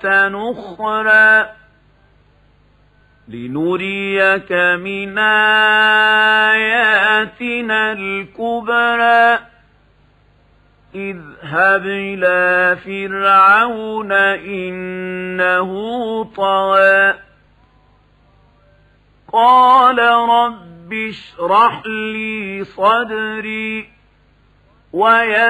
أخرى لنريك من آياتنا الكبرى اذهب إلى فرعون إنه طغى قال رب اشرح لي صدري